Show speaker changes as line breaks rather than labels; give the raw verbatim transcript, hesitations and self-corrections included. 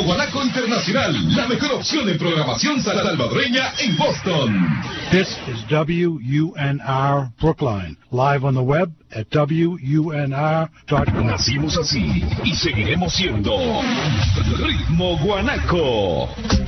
Guanaco Internacional, la mejor opción en programación salvadoreña en Boston.
This is W U N R Brookline, live on the web at W U N R dot com.
Nacimos así y seguiremos siendo Ritmo Guanaco.